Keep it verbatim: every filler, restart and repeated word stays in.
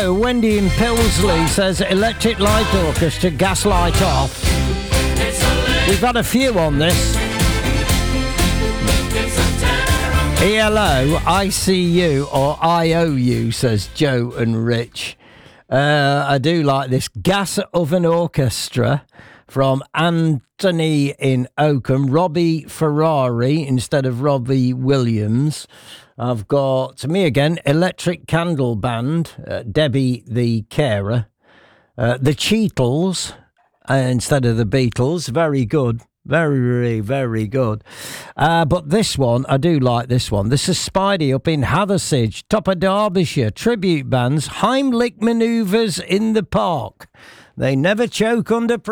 Hello, Wendy in Pilsley says Electric Light Orchestra, Gaslight Off. We've had a few on this. E L O, I C U or I O U, says Joe and Rich. Uh, I do like this Gas Oven Orchestra from Anthony in Oakham. Robbie Ferrari instead of Robbie Williams. I've got, me again, Electric Candle Band, uh, Debbie the Carer. Uh, the Cheetles uh, instead of the Beatles. Very good. Very, very good. Uh, but this one, I do like this one. This is Spidey up in Hathersage, top of Derbyshire. Tribute bands, Heimlich Manoeuvres in the Park. They never choke under pressure.